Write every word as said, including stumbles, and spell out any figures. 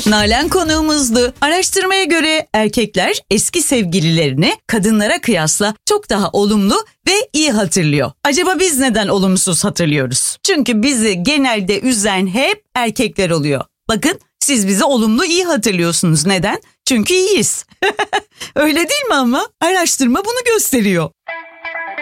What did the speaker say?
Nalan konuğumuzdu. Araştırmaya göre erkekler eski sevgililerini kadınlara kıyasla çok daha olumlu ve iyi hatırlıyor. Acaba biz neden olumsuz hatırlıyoruz? Çünkü bizi genelde üzen hep erkekler oluyor. Bakın siz bizi olumlu iyi hatırlıyorsunuz. Neden? Çünkü iyiyiz. Öyle değil mi ama? Araştırma bunu gösteriyor.